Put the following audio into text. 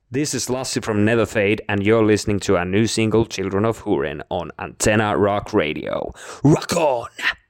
This is Lassi from Never Fade, and you're listening to our new single, Children of Hurin, on Antenna Rock Radio. Rock on!